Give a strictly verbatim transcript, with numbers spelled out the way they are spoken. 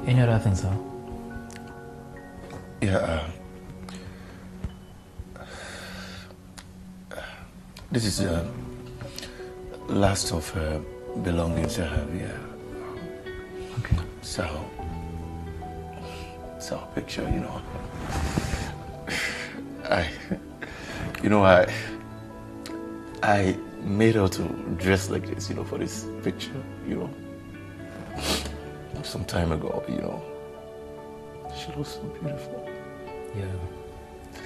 Any other thing, sir? Yeah, uh, this is the uh, last of uh, belongings I have here. Okay. So, so picture, you know. I, you know, I, I made her to dress like this, you know, for this picture, you know. Some time ago, you know. She looks so beautiful. Yeah.